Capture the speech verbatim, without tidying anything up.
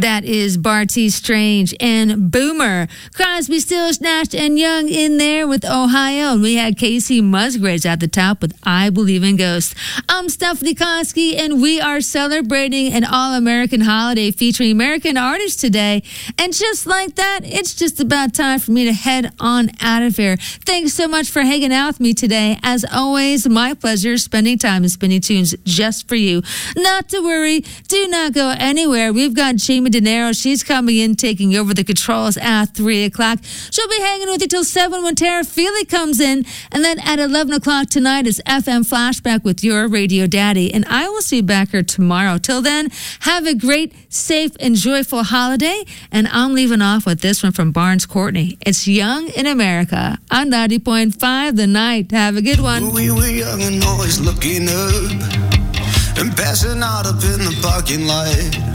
That is Barty Strange and Boomer. Crosby, Stills, Nash, and Young in there with Ohio. And we had Casey Musgraves at the top with I Believe in Ghosts. I'm Stephanie Koski, and we are celebrating an all-American holiday featuring American artists today. And just like that, it's just about time for me to head on out of here. Thanks so much for hanging out with me today. As always, my pleasure spending time and spinning tunes just for you. Not to worry, do not go anywhere. We've got Jamie De Niro. She's coming in, taking over the controls at three o'clock. She'll be hanging with you till seven when Tara Feely comes in. And then at eleven o'clock tonight is F M Flashback with your Radio Daddy. And I will see you back here tomorrow. Till then, have a great, safe, and joyful holiday. And I'm leaving off with this one from Barnes Courtney. It's Young in America on ninety point five The Night. Have a good one. We were young and always looking up and passing out up in the parking lot.